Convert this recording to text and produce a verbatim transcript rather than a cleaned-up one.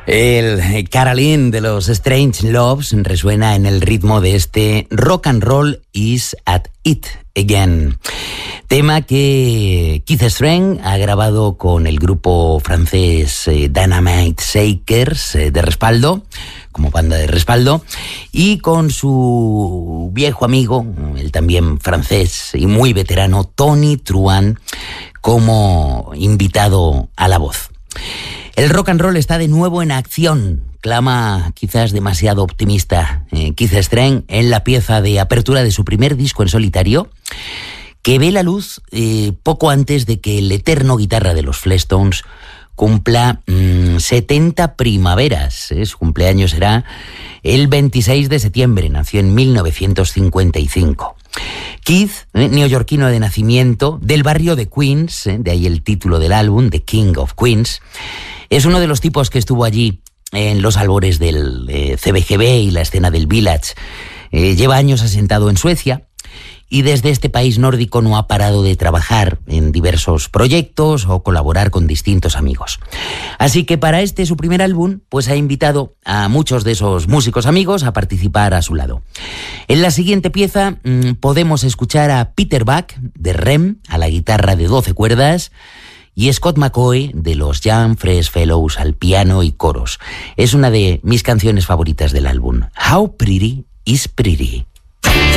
El Caroline de los Strange Loves resuena en el ritmo de este Rock and Roll is at it again. Tema que Keith Strange ha grabado con el grupo francés eh, Dynamite Shakers eh, de respaldo, como banda de respaldo, y con su viejo amigo, el también francés y muy veterano Tony Truant, como invitado a la voz. El rock and roll está de nuevo en acción, clama quizás demasiado optimista eh, Keith Strange en la pieza de apertura de su primer disco en solitario, que ve la luz eh, poco antes de que el eterno guitarra de los Flintstones cumpla mmm, setenta primaveras. ¿eh? Su cumpleaños será el veintiséis de septiembre, nació en mil novecientos cincuenta y cinco. Keith, eh, neoyorquino de nacimiento, del barrio de Queens, eh, de ahí el título del álbum, The King of Queens, es uno de los tipos que estuvo allí en los albores del eh, C B G B y la escena del Village. Eh, lleva años asentado en Suecia y desde este país nórdico no ha parado de trabajar en diversos proyectos o colaborar con distintos amigos. Así que para este su primer álbum, pues ha invitado a muchos de esos músicos amigos a participar a su lado. En la siguiente pieza mmm, podemos escuchar a Peter Buck de R E M a la guitarra de doce cuerdas y Scott McCaughey de los Young Fresh Fellows al piano y coros. Es una de mis canciones favoritas del álbum. How Pretty is Pretty.